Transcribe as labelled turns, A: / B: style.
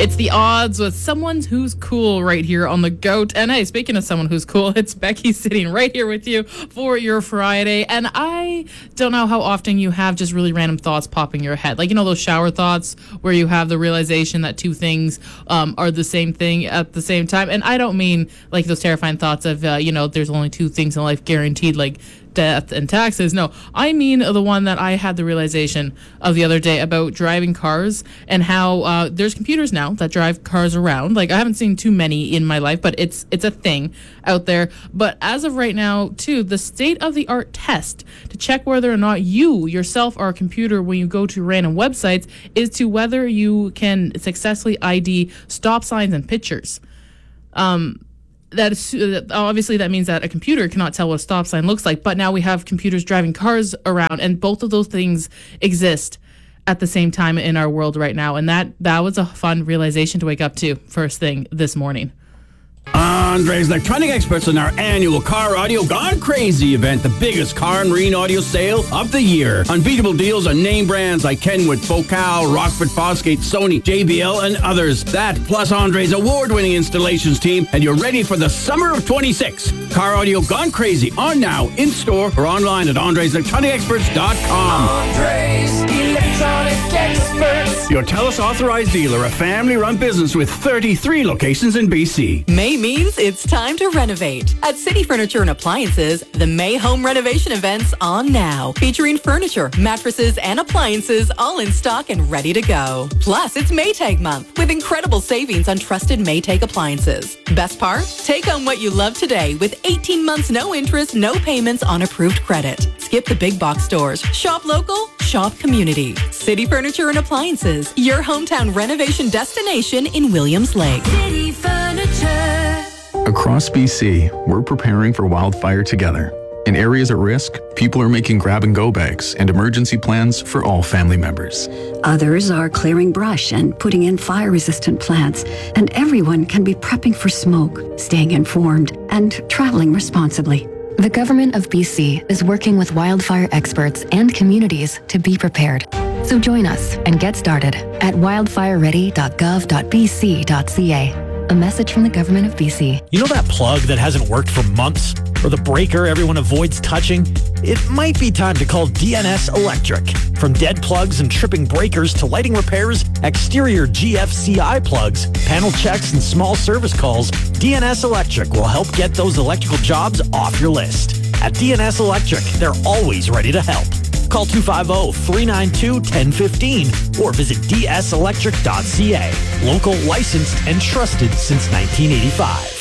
A: It's the odds with someone who's cool right here on the GOAT. And hey, speaking of someone who's cool, it's Becky sitting right here with you for your Friday. And I don't know how often you have just really random thoughts pop in your head. Like, you know, those shower thoughts where you have the realization that two things are the same thing at the same time. And I don't mean like those terrifying thoughts of, there's only two things in life guaranteed, like death and taxes. No, I mean the one that I had the realization of the other day about driving cars and how there's computers now that drive cars around. Like, I haven't seen too many in my life, but it's a thing out there. But as of right now, too, the state-of-the-art test to check whether or not you yourself are a computer when you go to random websites is to whether you can successfully ID stop signs and pictures. That is, obviously that means that a computer cannot tell what a stop sign looks like, but now we have computers driving cars around, and both of those things exist at the same time in our world right now. And that was a fun realization to wake up to first thing this morning.
B: Andre's Electronic Experts in our annual Car Audio Gone Crazy event, the biggest car and marine audio sale of the year. Unbeatable deals on name brands like Kenwood, Focal, Rockford, Fosgate, Sony, JBL, and others. That plus Andre's award-winning installations team, and you're ready for the summer of 26. Car Audio Gone Crazy, on now, in store, or online at Andre'sElectronicExperts.com.
C: Andre's Electronic Experts.
B: Your TELUS authorized dealer, a family-run business with 33 locations in BC.
D: May means it's time to renovate. At City Furniture and Appliances, the May Home Renovation Event's on now. Featuring furniture, mattresses, and appliances all in stock and ready to go. Plus, it's Maytag month with incredible savings on trusted Maytag appliances. Best part? Take home what you love today with 18 months no interest, no payments on approved credit. Skip the big box stores. Shop local, shop community. City Furniture and Appliances, your hometown renovation destination in Williams Lake.
C: City Furniture.
E: Across BC, we're preparing for wildfire together. In areas at risk, people are making grab-and-go bags and emergency plans for all family members.
F: Others are clearing brush and putting in fire-resistant plants. And everyone can be prepping for smoke, staying informed, and traveling responsibly.
G: The Government of BC is working with wildfire experts and communities to be prepared. So join us and get started at wildfireready.gov.bc.ca. A message from the Government of BC.
H: You know that plug that hasn't worked for months? Or the breaker everyone avoids touching? It might be time to call DNS Electric. From dead plugs and tripping breakers to lighting repairs, exterior GFCI plugs, panel checks, and small service calls, DNS Electric will help get those electrical jobs off your list. At DNS Electric, they're always ready to help. Call 250-392-1015 or visit dselectric.ca. Local, licensed, and trusted since 1985.